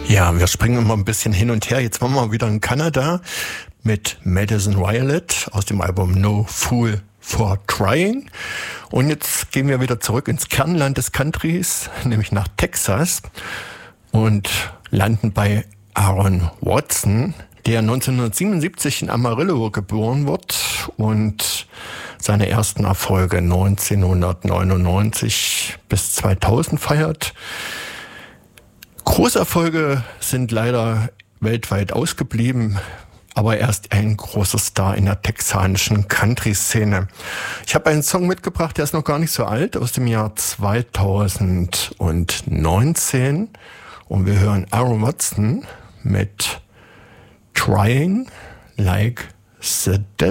Ja, wir springen immer ein bisschen hin und her. Jetzt waren wir wieder in Kanada mit Madison Violet aus dem Album No Fool for Trying. Und jetzt gehen wir wieder zurück ins Kernland des Countrys, nämlich nach Texas und landen bei Aaron Watson, der 1977 in Amarillo geboren wird und seine ersten Erfolge 1999 bis 2000 feiert. Großerfolge sind leider weltweit ausgeblieben, aber er ist ein großer Star in der texanischen Country-Szene. Ich habe einen Song mitgebracht, der ist noch gar nicht so alt, aus dem Jahr 2019. Und wir hören Aaron Watson mit Trying Like the Devil.